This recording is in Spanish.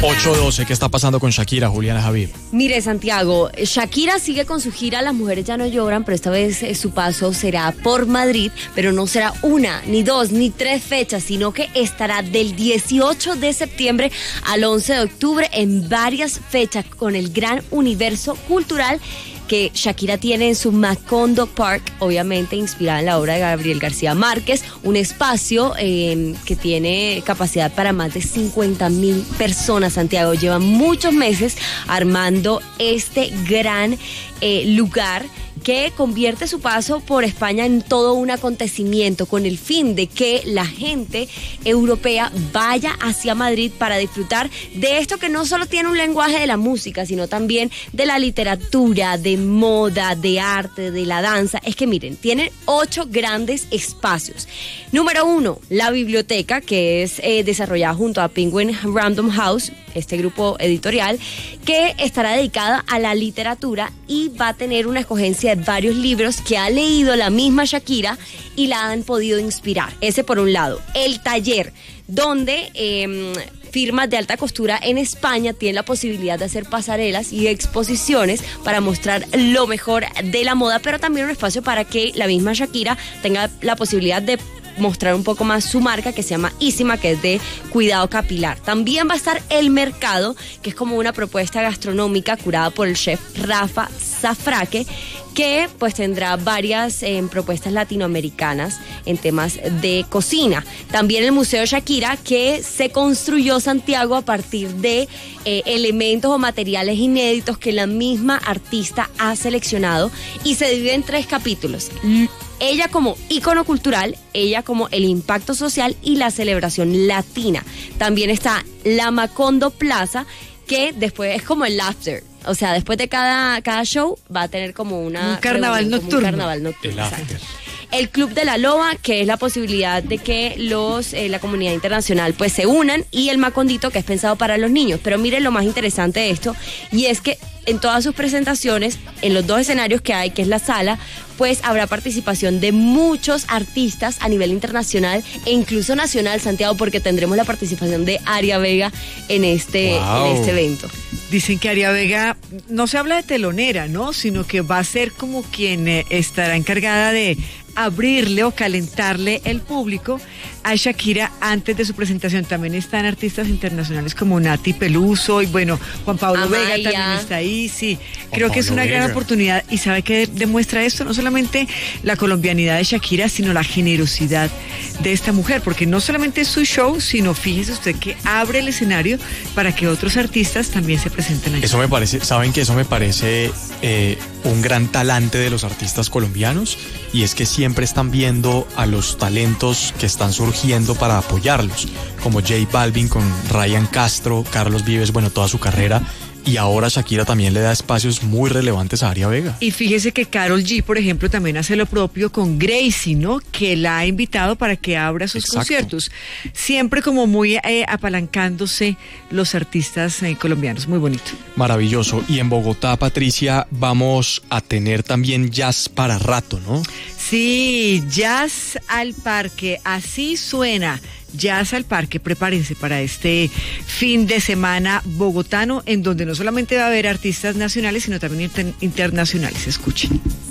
8:12, ¿qué está pasando con Shakira, Juliana Javier? Mire, Santiago, Shakira sigue con su gira Las Mujeres Ya No Lloran, pero esta vez su paso será por Madrid, pero no será una, ni dos, ni tres fechas, sino que estará del 18 de septiembre al 11 de octubre en varias fechas con el gran universo cultural que Shakira tiene en su Macondo Park, obviamente inspirada en la obra de Gabriel García Márquez, un espacio que tiene capacidad para más de 50,000 personas. Santiago lleva muchos meses armando este gran lugar que convierte su paso por España en todo un acontecimiento con el fin de que la gente europea vaya hacia Madrid para disfrutar de esto que no solo tiene un lenguaje de la música, sino también de la literatura, de moda, de arte, de la danza. Es que miren, tienen 8 grandes espacios. Número 1, la biblioteca, que es desarrollada junto a Penguin Random House, este grupo editorial, que estará dedicada a la literatura y va a tener una escogencia de varios libros que ha leído la misma Shakira y la han podido inspirar. Ese por un lado. El taller, donde firmas de alta costura en España tienen la posibilidad de hacer pasarelas y exposiciones para mostrar lo mejor de la moda, pero también un espacio para que la misma Shakira tenga la posibilidad de mostrar un poco más su marca, que se llama Ísima, que es de cuidado capilar. También va a estar el mercado, que es como una propuesta gastronómica curada por el chef Rafa Zafraque, que pues tendrá varias propuestas latinoamericanas en temas de cocina. También el Museo Shakira, que se construyó, Santiago, a partir de elementos o materiales inéditos que la misma artista ha seleccionado y se divide en 3 capítulos. Ella como ícono cultural, ella como el impacto social y la celebración latina. También está la Macondo Plaza, que después es como el after. O sea, después de cada show va a tener como un carnaval nocturno. Un carnaval nocturno. El after. El Club de la Loba, que es la posibilidad de que la comunidad internacional pues se unan, y el Macondito, que es pensado para los niños. Pero miren lo más interesante de esto, y es que en todas sus presentaciones, en los 2 escenarios que hay, que es la sala, pues habrá participación de muchos artistas a nivel internacional e incluso nacional, Santiago, porque tendremos la participación de Aria Vega en este evento. Dicen que Aria Vega no se habla de telonera, ¿no? Sino que va a ser como quien estará encargada de abrirle o calentarle el público a Shakira antes de su presentación. También están artistas internacionales como Nati Peluso y bueno, Juan Pablo Vega también está ahí, sí. Creo que es una gran oportunidad. ¿Y sabe qué demuestra esto? No solamente la colombianidad de Shakira, sino la generosidad de esta mujer, porque no solamente es su show, sino fíjese usted que abre el escenario para que otros artistas también se presenten allí. Eso me parece, ¿saben qué? Eso me parece un gran talante de los artistas colombianos, y es que siempre están viendo a los talentos que están surgiendo para apoyarlos, como J Balvin con Ryan Castro, Carlos Vives, bueno, toda su carrera. Y ahora Shakira también le da espacios muy relevantes a Aria Vega. Y fíjese que Karol G, por ejemplo, también hace lo propio con Gracie, ¿no? Que la ha invitado para que abra sus conciertos. Siempre como muy apalancándose los artistas colombianos. Muy bonito. Maravilloso. Y en Bogotá, Patricia, vamos a tener también jazz para rato, ¿no? Sí, Jazz al Parque. Así suena. Jazz al Parque, prepárense para este fin de semana bogotano, en donde no solamente va a haber artistas nacionales, sino también internacionales. Escuchen.